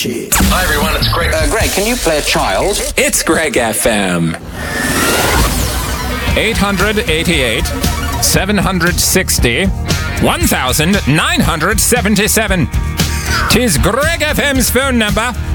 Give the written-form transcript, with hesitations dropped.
Hi everyone, it's Greg. Greg, can you play a child? It's Greg FM. 888 760 1977. 'Tis Greg FM's phone number.